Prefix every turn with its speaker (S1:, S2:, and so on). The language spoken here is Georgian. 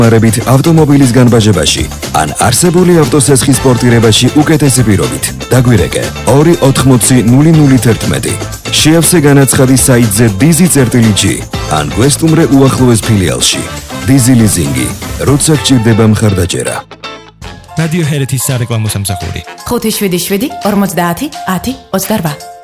S1: მარებით ავტომობილის განბაჟებაში ან არსებული ავტოსესხის სპორტირებაში უკეთესი პირობით. დაგვირეკე 280 შეავსე განაცხადი საიტზე DIZI.G ან გვესტუმრე უახლოეს ფილიალში. DIZI ლიზინგი, როცა გჭირდება მხარდაჭერა.
S2: რადიო ჰერეთის სარეკლამო სამსახური
S3: 577 50 10 28